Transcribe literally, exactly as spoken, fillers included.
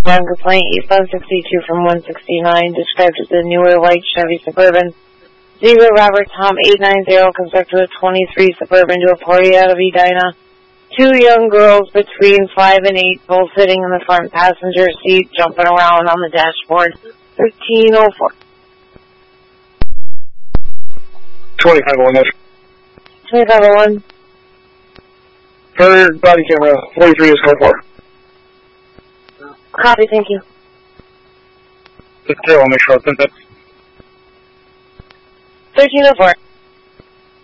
One complaint, eastbound sixty-two from one sixty-nine, described as a newer white Chevy Suburban. Zero Robert Tom eight nine zero, constructed a twenty-three Suburban to a party out of Edina. Two young girls between five and eight, both sitting in the front passenger seat, jumping around on the dashboard. thirteen oh four. twenty-five oh one. twenty-five oh one. Third body camera, forty-three is code four. Copy, thank you. Just I'll make sure it's sent up. thirteen oh four.